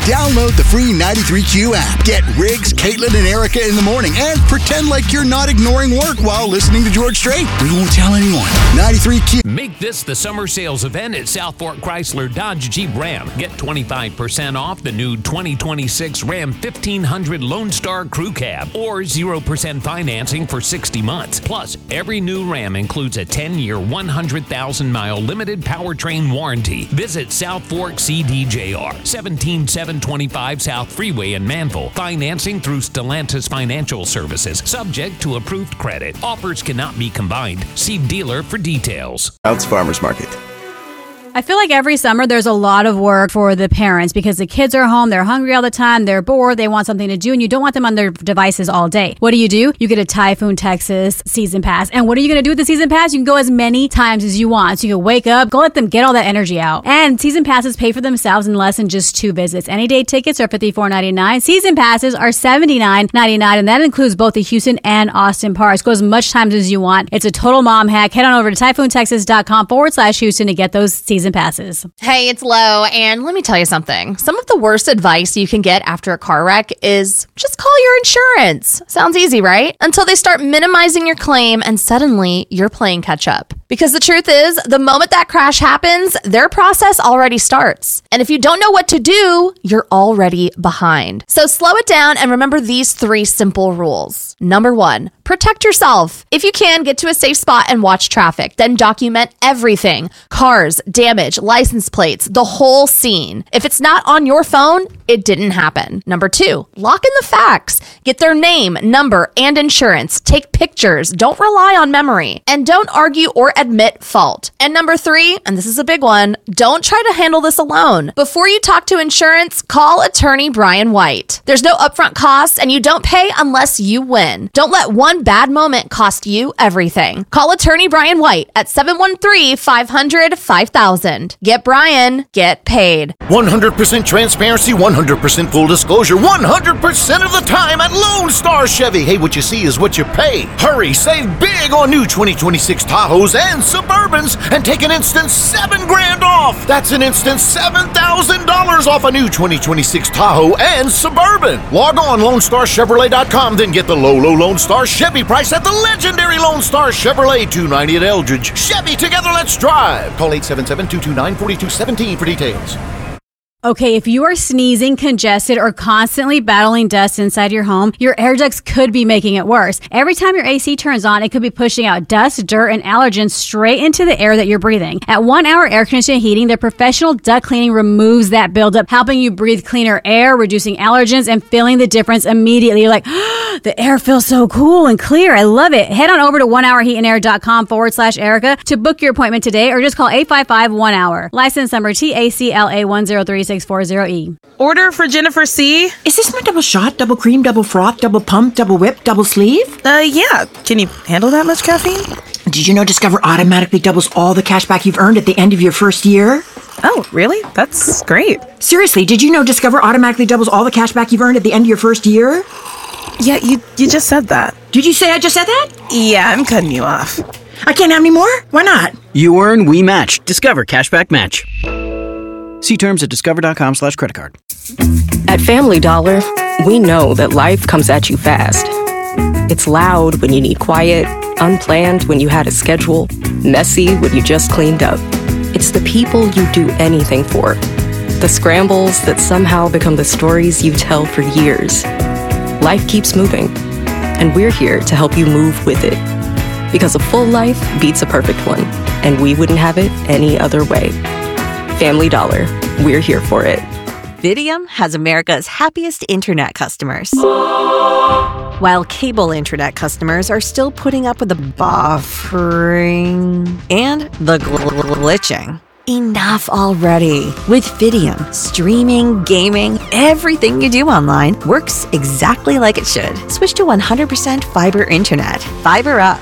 Download the free 93Q app. Get Riggs, Caitlin, and Erica in the morning and pretend like you're not ignoring work while listening to George Strait. We won't tell anyone. 93Q. Make this the summer sales event at South Fork Chrysler Dodge Jeep Ram. Get 25% off the new 2026 Ram 1500 Lone Star Crew Cab or 0% financing for 60 months. Plus, every new Ram includes a 10-year, 100,000-mile limited powertrain warranty. Visit South Fork CDJR, 17725 South Freeway in Manville. Financing through Stellantis Financial Services. Subject to approved credit. Offers cannot be combined. See dealer for details. It's Farmers Market. I feel like every summer there's a lot of work for the parents because the kids are home, they're hungry all the time, they're bored, they want something to do, and you don't want them on their devices all day. What do? You get a Typhoon Texas season pass. And what are you going to do with the season pass? You can go as many times as you want. So you can wake up, go let them get all that energy out. And season passes pay for themselves in less than just 2 visits. Any day tickets are $54.99. Season passes are $79.99, and that includes both the Houston and Austin parks. Go as much times as you want. It's a total mom hack. Head on over to typhoontexas.com/Houston to get those season passes. Hey, it's Lo, and let me tell you something. Some of the worst advice you can get after a car wreck is just call your insurance. Sounds easy, right? Until they start minimizing your claim and suddenly you're playing catch up. Because the truth is, the moment that crash happens, their process already starts. And if you don't know what to do, you're already behind. So slow it down and remember these 3 simple rules. Number 1, protect yourself. If you can, get to a safe spot and watch traffic. Then document everything. Cars, damage, license plates, the whole scene. If it's not on your phone, it didn't happen. Number 2, lock in the facts. Get their name, number, and insurance. Take pictures. Don't rely on memory. And don't argue or admit fault. And number 3, and this is a big one, don't try to handle this alone. Before you talk to insurance, call attorney Brian White. There's no upfront costs, and you don't pay unless you win. Don't let one bad moment cost you everything. Call attorney Brian White at 713-500-5000. Get Brian, get paid. 100% transparency, 100% full disclosure, 100% of the time at Lone Star Chevy. Hey, what you see is what you pay. Hurry, save big on new 2026 Tahoes and Suburbans and take an instant $7,000 off. That's an instant $7,000 off a new 2026 Tahoe and Suburban. Log on LoneStarChevrolet.com, then get the low Lone Star Chevy price at the legendary Lone Star Chevrolet 290 at Eldridge. Chevy, together, let's drive. Call 877-229-4217 for details. Okay, if you are sneezing, congested, or constantly battling dust inside your home, your air ducts could be making it worse. Every time your AC turns on, it could be pushing out dust, dirt, and allergens straight into the air that you're breathing. At 1 Hour Air Conditioning Heating, their professional duct cleaning removes that buildup, helping you breathe cleaner air, reducing allergens, and feeling the difference immediately. You're like, oh, the air feels so cool and clear. I love it. Head on over to onehourheatandair.com/Erica to book your appointment today, or just call 855-1-HOUR. License number TACLA 103 640E. Order for Jennifer C. Is this my double shot, double cream, double froth, double pump, double whip, double sleeve? Yeah. Can you handle that much caffeine? Did you know Discover automatically doubles all the cash back you've earned at the end of your first year? Oh, really? That's great. Seriously, did you know Discover automatically doubles all the cash back you've earned at the end of your first year? Yeah, you just said that. Did you say I just said that? Yeah, I'm cutting you off. I can't have any more? Why not? You earn, we match. Discover Cashback Match. See terms at discover.com/creditcard. At Family Dollar, we know that life comes at you fast. It's loud when you need quiet, unplanned when you had a schedule, messy when you just cleaned up. It's the people you do anything for. The scrambles that somehow become the stories you tell for years. Life keeps moving, and we're here to help you move with it. Because a full life beats a perfect one, and we wouldn't have it any other way. Family Dollar. We're here for it. Fidium has America's happiest internet customers. While cable internet customers are still putting up with the buffering and the glitching. Enough already. With Fidium, streaming, gaming, everything you do online works exactly like it should. Switch to 100% fiber internet. Fiber up.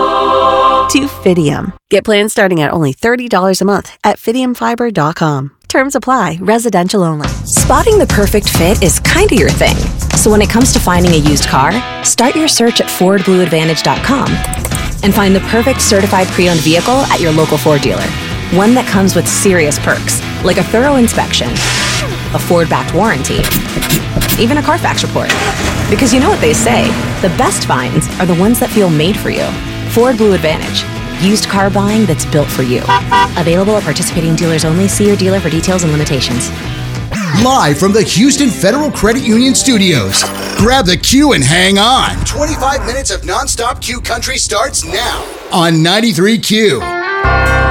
To Fidium. Get plans starting at only $30 a month at FidiumFiber.com. Terms apply. Residential only. Spotting the perfect fit is kind of your thing. So when it comes to finding a used car, start your search at FordBlueAdvantage.com and find the perfect certified pre-owned vehicle at your local Ford dealer. One that comes with serious perks, like a thorough inspection, a Ford-backed warranty, even a Carfax report. Because you know what they say, the best finds are the ones that feel made for you. Ford Blue Advantage. Used car buying that's built for you. Available at participating dealers only. See your dealer for details and limitations. Live from the Houston Federal Credit Union Studios. Grab the Q and hang on. 25 minutes of nonstop Q country starts now on 93Q.